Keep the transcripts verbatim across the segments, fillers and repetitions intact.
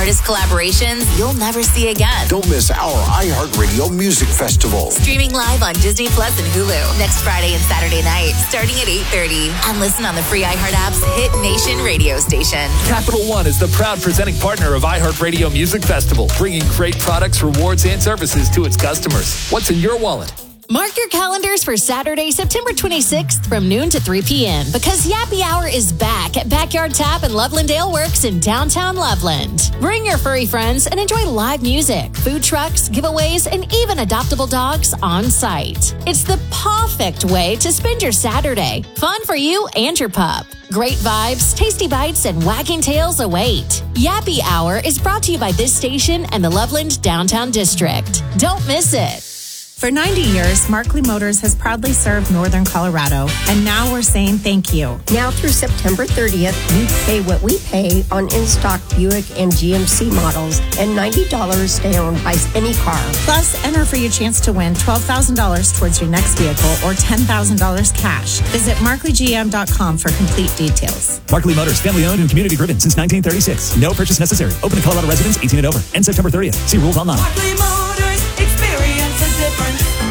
artist collaborations you'll never see again. Don't miss our iHeartRadio Music Festival. Streaming live on Disney Plus and Hulu next Friday and Saturday night, starting at eight thirty. And listen on the free iHeart app's Hit Nation radio station. Capital One is the proud presenting partner of iHeartRadio Music Festival, bringing great products, rewards, and services to its customers. What's in your wallet? Mark your calendars for Saturday, September twenty-sixth from noon to three p.m. because Yappy Hour is back at Backyard Tap and Loveland Ale Works in downtown Loveland. Bring your furry friends and enjoy live music, food trucks, giveaways, and even adoptable dogs on site. It's the perfect way to spend your Saturday. Fun for you and your pup. Great vibes, tasty bites, and wagging tails await. Yappy Hour is brought to you by this station and the Loveland Downtown District. Don't miss it. For ninety years, Markley Motors has proudly served Northern Colorado, and now we're saying thank you. Now through September thirtieth, you pay what we pay on in-stock Buick and G M C models, and ninety dollars stay owned by any car. Plus, enter for your chance to win twelve thousand dollars towards your next vehicle or ten thousand dollars cash. Visit markley g m dot com for complete details. Markley Motors, family-owned and community-driven since nineteen thirty-six. No purchase necessary. Open to Colorado residents eighteen and over. End September thirtieth. See rules online. Markley Motors, experience a difference.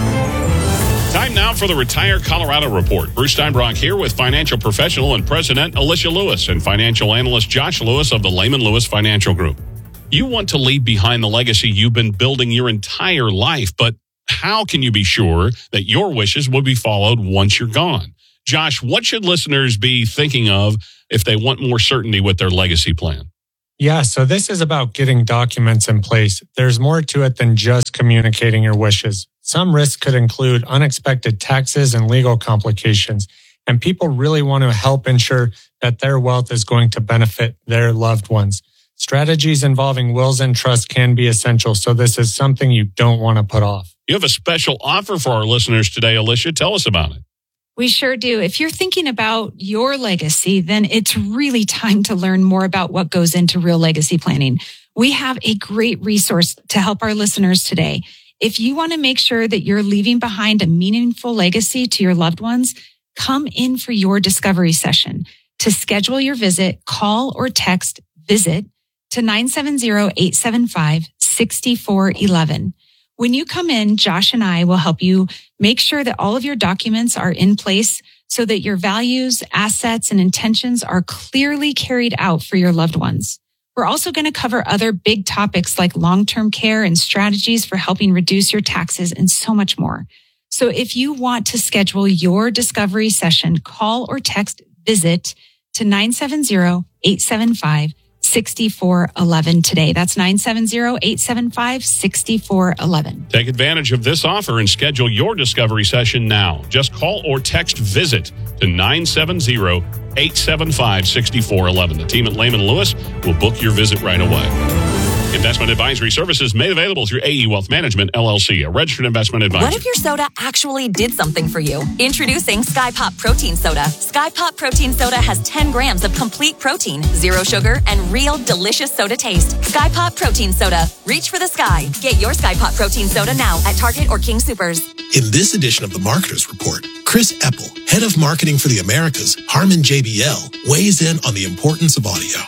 Time now for the Retire Colorado Report. Bruce Steinbrock here with financial professional and president Alicia Lewis and financial analyst Josh Lewis of the Lehman Lewis Financial Group. You want to leave behind the legacy you've been building your entire life, but how can you be sure that your wishes will be followed once you're gone? Josh, what should listeners be thinking of if they want more certainty with their legacy plan? Yeah, so this is about getting documents in place. There's more to it than just communicating your wishes. Some risks could include unexpected taxes and legal complications, and people really want to help ensure that their wealth is going to benefit their loved ones. Strategies involving wills and trusts can be essential, so this is something you don't want to put off. You have a special offer for our listeners today, Alicia. Tell us about it. We sure do. If you're thinking about your legacy, then it's really time to learn more about what goes into real legacy planning. We have a great resource to help our listeners today. If you want to make sure that you're leaving behind a meaningful legacy to your loved ones, come in for your discovery session. To schedule your visit, call or text VISIT to nine seven zero, eight seven five, six four one one. When you come in, Josh and I will help you make sure that all of your documents are in place so that your values, assets, and intentions are clearly carried out for your loved ones. We're also going to cover other big topics like long-term care and strategies for helping reduce your taxes and so much more. So if you want to schedule your discovery session, call or text VISIT to nine seven zero, eight seven five, six four one one today. That's nine seven zero, eight seven five, six four one one. Take advantage of this offer and schedule your discovery session now. Just call or text VISIT to nine seven zero, eight seven five, six four one one. The team at Lehman Lewis will book your visit right away. Investment advisory services made available through A E Wealth Management, L L C, a registered investment advisor. What if your soda actually did something for you? Introducing Sky Pop Protein Soda. Sky Pop Protein Soda has ten grams of complete protein, zero sugar, and real delicious soda taste. Sky Pop Protein Soda. Reach for the sky. Get your Sky Pop Protein Soda now at Target or King Soopers. In this edition of the Marketers Report, Chris Eppel, head of marketing for the Americas, Harman J B L, weighs in on the importance of audio.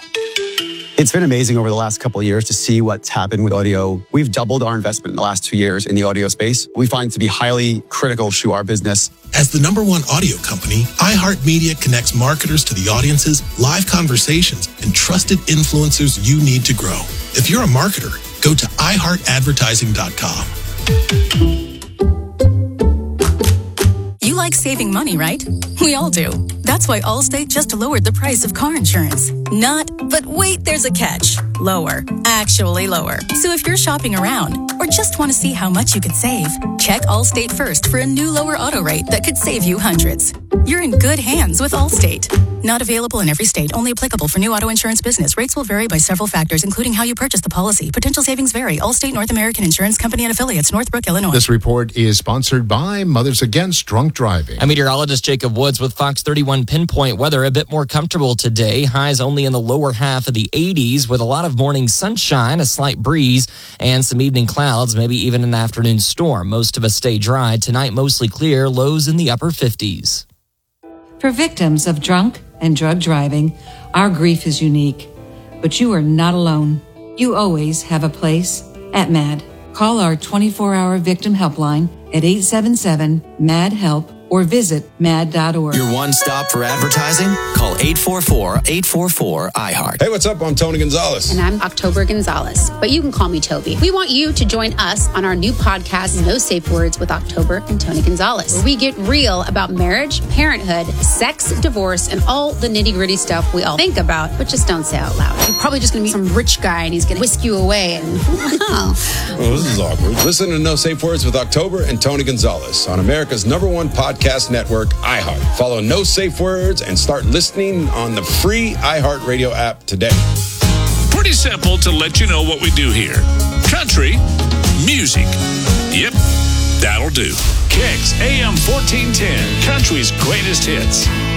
It's been amazing over the last couple of years to see what's happened with audio. We've doubled our investment in the last two years in the audio space. We find it to be highly critical to our business. As the number one audio company, iHeartMedia connects marketers to the audiences, live conversations, and trusted influencers you need to grow. If you're a marketer, go to i heart advertising dot com. You like saving money, right? We all do. That's why Allstate just lowered the price of car insurance. Not, but wait, there's a catch. Lower. Actually lower. So if you're shopping around or just want to see how much you could save, check Allstate first for a new lower auto rate that could save you hundreds. You're in good hands with Allstate. Not available in every state. Only applicable for new auto insurance business. Rates will vary by several factors, including how you purchase the policy. Potential savings vary. Allstate North American Insurance Company and Affiliates, Northbrook, Illinois. This report is sponsored by Mothers Against Drunk Driving. I'm meteorologist Jacob Woods with Fox thirty-one Pinpoint weather. A bit more comfortable today. Highs only in the lower half of the eighties with a lot of morning sunshine, a slight breeze, and some evening clouds, maybe even an afternoon storm. Most of us stay dry. Tonight, mostly clear. Lows in the upper fifties. For victims of drunk and drug driving, our grief is unique, but you are not alone. you always have a place at MAD. Call our twenty-four hour victim helpline at eight seven seven, M A D, HELP or visit mad dot org. Your one stop for advertising? Call eight four four, eight four four, I heart. Hey, what's up? I'm Tony Gonzalez. And I'm October Gonzalez, but you can call me Toby. We want you to join us on our new podcast, No Safe Words with October and Tony Gonzalez, where we get real about marriage, parenthood, sex, divorce, and all the nitty gritty stuff we all think about, but just don't say out loud. You're probably just going to meet some rich guy and he's going to whisk you away. And oh. Well, this is awkward. Listen to No Safe Words with October and Tony Gonzalez on America's number one podcast network, iHeart. Follow No Safe Words and start listening on the free iHeartRadio app today. Pretty simple to let you know what we do here. Country, music. Yep, that'll do. Kicks A M fourteen ten, Country's greatest hits.